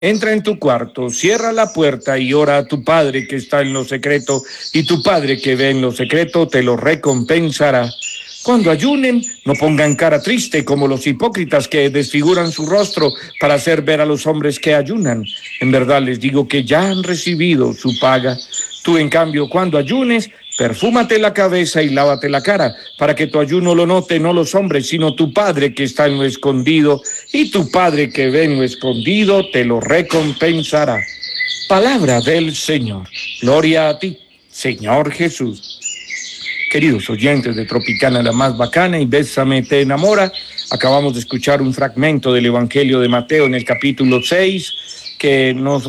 Entra en tu cuarto, cierra la puerta y ora a tu Padre que está en lo secreto, y tu Padre que ve en lo secreto te lo recompensará. Cuando ayunen, no pongan cara triste como los hipócritas que desfiguran su rostro para hacer ver a los hombres que ayunan. En verdad les digo que ya han recibido su paga. Tú, en cambio, cuando ayunes, perfúmate la cabeza y lávate la cara, para que tu ayuno lo note no los hombres, sino tu Padre que está en lo escondido, y tu Padre que ve en lo escondido te lo recompensará. Palabra del Señor. Gloria a ti, Señor Jesús. Queridos oyentes de Tropicana la más bacana y Bésame te enamora, acabamos de escuchar un fragmento del Evangelio de Mateo en el capítulo 6, que nos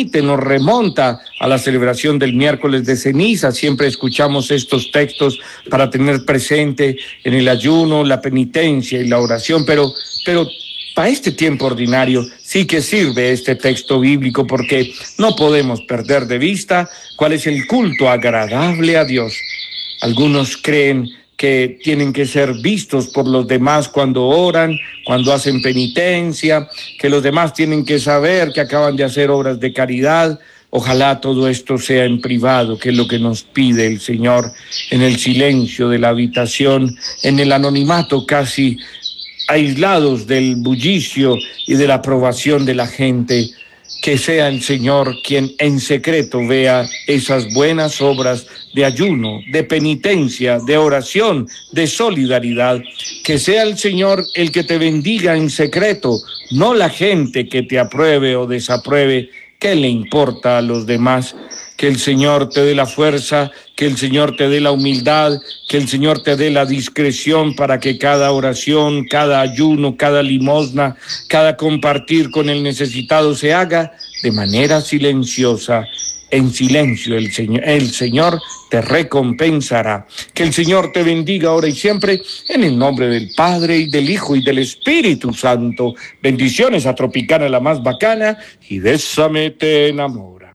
remonta a la celebración del miércoles de ceniza. Siempre escuchamos estos textos para tener presente en el ayuno, la penitencia y la oración, pero para este tiempo ordinario sí que sirve este texto bíblico, porque no podemos perder de vista cuál es el culto agradable a Dios. Algunos creen que tienen que ser vistos por los demás cuando oran, cuando hacen penitencia, que los demás tienen que saber que acaban de hacer obras de caridad. Ojalá todo esto sea en privado, que es lo que nos pide el Señor, en el silencio de la habitación, en el anonimato, casi aislados del bullicio y de la aprobación de la gente. Que sea el Señor quien en secreto vea esas buenas obras de ayuno, de penitencia, de oración, de solidaridad. Que sea el Señor el que te bendiga en secreto, no la gente que te apruebe o desapruebe. ¿Qué le importa a los demás? Que el Señor te dé la fuerza, que el Señor te dé la humildad, que el Señor te dé la discreción para que cada oración, cada ayuno, cada limosna, cada compartir con el necesitado se haga de manera silenciosa. En silencio el Señor te recompensará. Que el Señor te bendiga ahora y siempre, en el nombre del Padre y del Hijo y del Espíritu Santo. Bendiciones a Tropicana la más bacana y Bésame te enamora.